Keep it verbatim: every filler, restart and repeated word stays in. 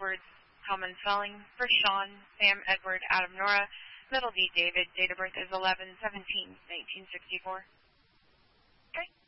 Edwards, common spelling. First Sean, Sam, Edward, Adam, Nora. Middle D, David. Date of birth is eleven seventeen nineteen sixty-four. Okay.